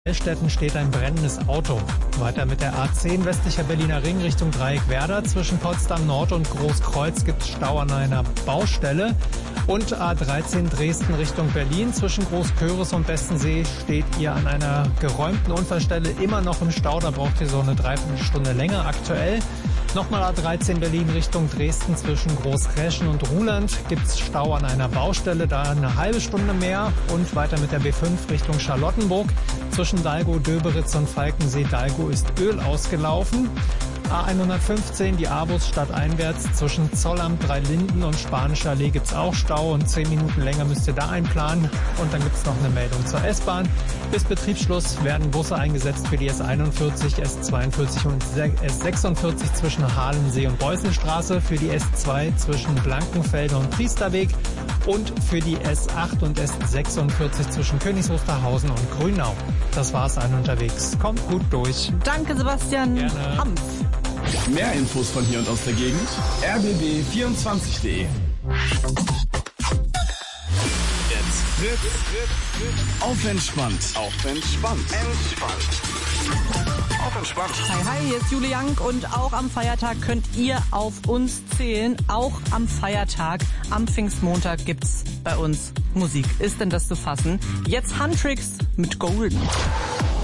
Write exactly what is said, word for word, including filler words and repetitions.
Städten steht ein brennendes Auto. Weiter mit der A zehn westlicher Berliner Ring Richtung Dreieck Werder. Zwischen Potsdam Nord und Großkreuz gibt es Stau an einer Baustelle. Und A dreizehn Dresden Richtung Berlin. Zwischen Großköris und Bestensee steht ihr an einer geräumten Unfallstelle immer noch im Stau. Da braucht ihr so eine Dreiviertelstunde länger aktuell. Nochmal A dreizehn Berlin Richtung Dresden. Zwischen Großreschen und Ruhland gibt es Stau an einer Baustelle. Da eine halbe Stunde mehr. Und weiter mit der B fünf Richtung Charlottenburg. Zwischen Dalgo, Döberitz und Falkensee. Dalgo ist Öl ausgelaufen. A hundertfünfzehn, die A-Bus stadteinwärts. Zwischen Zollamt, Dreilinden und Spanische Allee gibt's auch Stau und zehn Minuten länger müsst ihr da einplanen. Und dann gibt's noch eine Meldung zur S-Bahn. Bis Betriebsschluss werden Busse eingesetzt für die S einundvierzig, S zweiundvierzig und S sechsundvierzig zwischen Halensee und Beußenstraße, für die S zwei zwischen Blankenfelde und Priesterweg und für die S acht und S sechsundvierzig zwischen Königs Wusterhausen und Grünau. Das war's ein unterwegs. Kommt gut durch. Danke, Sebastian. Gerne. Hampf. Mehr Infos von hier und aus der Gegend. r b b vierundzwanzig punkt de. Jetzt Fritz. Auf entspannt. Auf entspannt. Entspannt. Auf entspannt. Hi, hi, hier ist Jule Young und auch am Feiertag könnt ihr auf uns zählen. Auch am Feiertag, am Pfingstmontag gibt's bei uns Musik. Ist denn das zu fassen? Jetzt Huntrix mit Golden.